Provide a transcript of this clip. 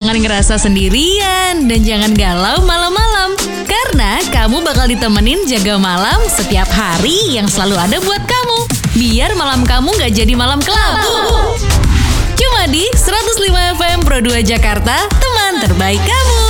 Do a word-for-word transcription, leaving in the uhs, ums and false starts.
jangan ngerasa sendirian dan jangan galau malam-malam. Karena kamu bakal ditemenin jaga malam setiap hari yang selalu ada buat kamu. Biar malam kamu gak jadi malam kelabu. Cuma di seratus lima F M Pro dua Jakarta, teman terbaik kamu.